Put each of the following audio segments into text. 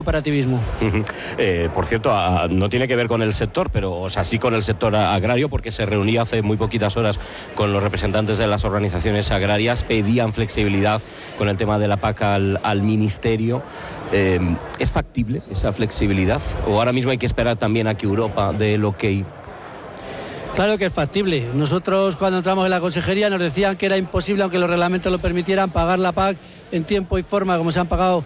Operativismo. Por cierto, no tiene que ver con el sector, pero sí con el sector agrario, porque se reunía hace muy poquitas horas con los representantes de las organizaciones agrarias, pedían flexibilidad con el tema de la PAC al Ministerio. ¿Es factible esa flexibilidad? ¿O ahora mismo hay que esperar también a que Europa dé el ok? Claro que es factible. Nosotros cuando entramos en la consejería nos decían que era imposible, aunque los reglamentos lo permitieran, pagar la PAC en tiempo y forma, como se han pagado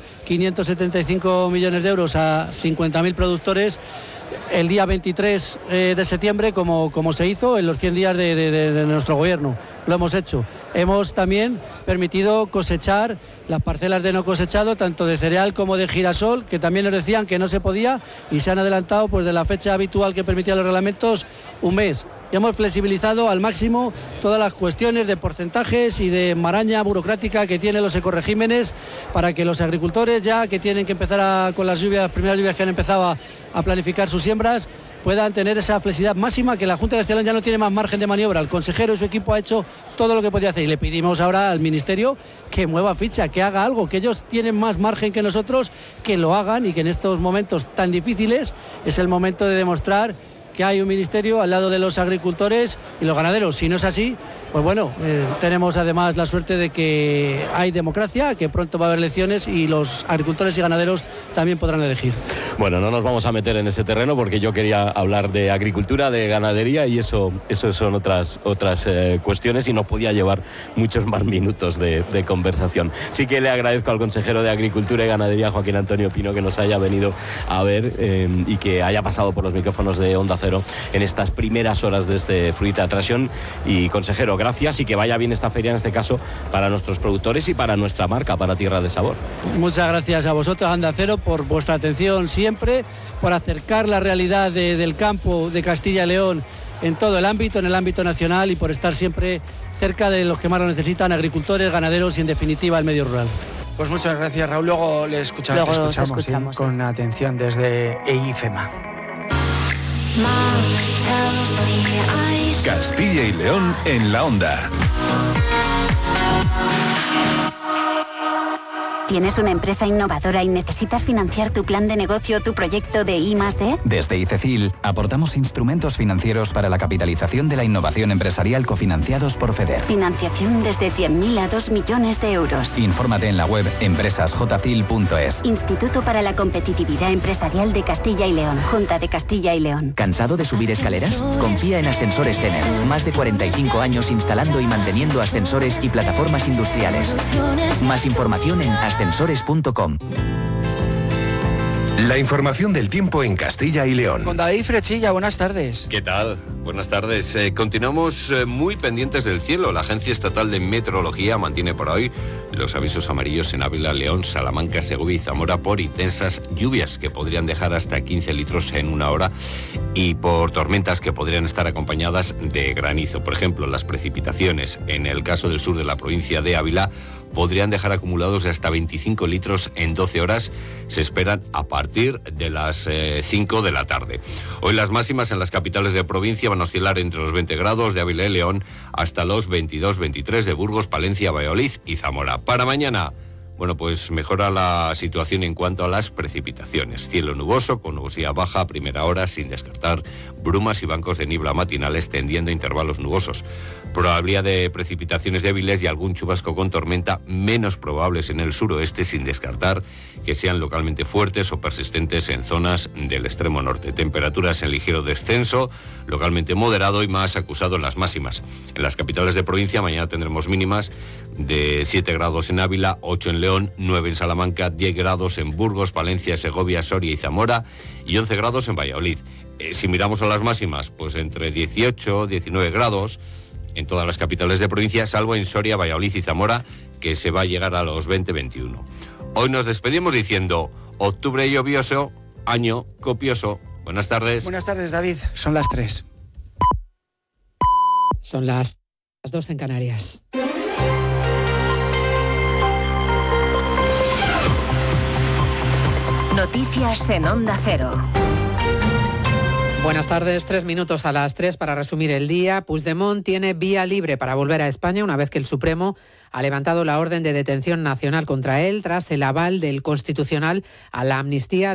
575 millones de euros a 50.000 productores el día 23 de septiembre, como se hizo en los 100 días de nuestro gobierno. Lo hemos hecho. Hemos también permitido cosechar las parcelas de no cosechado, tanto de cereal como de girasol, que también nos decían que no se podía, y se han adelantado pues de la fecha habitual que permitían los reglamentos un mes. Y hemos flexibilizado al máximo todas las cuestiones de porcentajes y de maraña burocrática que tienen los ecoregímenes, para que los agricultores, ya que tienen que empezar con las primeras lluvias que han empezado a planificar sus siembras, puedan tener esa flexibilidad máxima, que la Junta de Castilla y León ya no tiene más margen de maniobra. El consejero y su equipo ha hecho todo lo que podía hacer, y le pedimos ahora al Ministerio que mueva ficha, que haga algo, que ellos tienen más margen que nosotros, que lo hagan, y que en estos momentos tan difíciles es el momento de demostrar que hay un ministerio al lado de los agricultores y los ganaderos. Si no es así, pues bueno, tenemos además la suerte de que hay democracia, que pronto va a haber elecciones y los agricultores y ganaderos también podrán elegir. Bueno, no nos vamos a meter en ese terreno, porque yo quería hablar de agricultura, de ganadería, y eso son otras cuestiones, y nos podía llevar muchos más minutos de conversación. Sí que le agradezco al consejero de Agricultura y Ganadería, Joaquín Antonio Pino, que nos haya venido a ver y que haya pasado por los micrófonos de Onda Cero en estas primeras horas de este Fruit Attraction. Y consejero, gracias, y que vaya bien esta feria, en este caso para nuestros productores y para nuestra marca, para Tierra de Sabor. Muchas gracias a vosotros, Onda Cero, por vuestra atención siempre, por acercar la realidad del campo de Castilla y León en todo el ámbito, en el ámbito nacional, y por estar siempre cerca de los que más lo necesitan, agricultores, ganaderos y en definitiva el medio rural. Pues muchas gracias, Raúl. Luego le escuchamos con atención desde EIFEMA. Castilla y León en la Onda. ¿Tienes una empresa innovadora y necesitas financiar tu plan de negocio o tu proyecto de I+D? Desde ICECIL aportamos instrumentos financieros para la capitalización de la innovación empresarial cofinanciados por FEDER. Financiación desde 100.000 a 2 millones de euros. Infórmate en la web empresasjfil.es. Instituto para la Competitividad Empresarial de Castilla y León. Junta de Castilla y León. ¿Cansado de subir escaleras? Confía en Ascensores Cener. Más de 45 años instalando y manteniendo ascensores y plataformas industriales. Más información en ascensores.com. La información del tiempo en Castilla y León. Con David Frechilla, buenas tardes. ¿Qué tal? Buenas tardes. Continuamos muy pendientes del cielo. La Agencia Estatal de Meteorología mantiene por hoy los avisos amarillos en Ávila, León, Salamanca, Segovia y Zamora por intensas lluvias que podrían dejar hasta 15 litros en una hora, y por tormentas que podrían estar acompañadas de granizo. Por ejemplo, las precipitaciones en el caso del sur de la provincia de Ávila podrían dejar acumulados de hasta 25 litros en 12 horas. Se esperan a partir de las 5 de la tarde. Hoy las máximas en las capitales de provincia van a oscilar entre los 20 grados de Ávila y León hasta los 22-23 de Burgos, Palencia, Valladolid y Zamora. Para mañana, bueno, pues mejora la situación en cuanto a las precipitaciones. Cielo nuboso, con nubosidad baja a primera hora, sin descartar brumas y bancos de niebla matinales tendiendo a intervalos nubosos. Probabilidad de precipitaciones débiles y algún chubasco con tormenta, menos probables en el suroeste, sin descartar que sean localmente fuertes o persistentes en zonas del extremo norte. Temperaturas en ligero descenso, localmente moderado y más acusado en las máximas. En las capitales de provincia mañana tendremos mínimas de 7 grados en Ávila, 8 en León, 9 en Salamanca, 10 grados en Burgos, Palencia, Segovia, Soria y Zamora y 11 grados en Valladolid. Si miramos a las máximas, pues entre 18 y 19 grados en todas las capitales de provincia, salvo en Soria, Valladolid y Zamora, que se va a llegar a los 20-21. Hoy nos despedimos diciendo: octubre lluvioso, año copioso. Buenas tardes. Buenas tardes, David. Son las 3. Son las 2 en Canarias. Noticias en Onda Cero. Buenas tardes, 3 minutos a las 3 para resumir el día. Puigdemont tiene vía libre para volver a España una vez que el Supremo ha levantado la orden de detención nacional contra él tras el aval del Constitucional a la amnistía